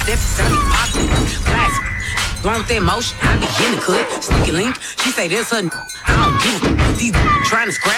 step, selling pop, classic. Going with that motion, I be in the cut. Sneaky link, she say this her. I don't give a these trying to scrap.